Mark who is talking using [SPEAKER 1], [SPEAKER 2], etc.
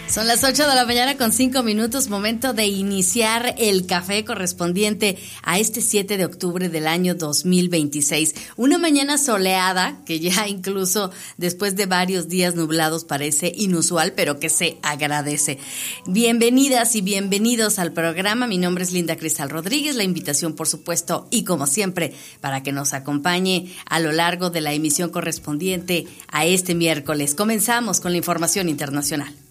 [SPEAKER 1] Son las 8 de la mañana con 5 minutos, momento de iniciar el café correspondiente a este 7 de octubre del año 2026. Una mañana soleada que ya incluso después de varios días nublados parece inusual, pero que se agradece. Bienvenidas y bienvenidos al programa. Mi nombre es Linda Cristal Rodríguez. La invitación, por supuesto, y como siempre, para que nos acompañe a lo largo de la emisión correspondiente a este miércoles. Comenzamos con la información internacional.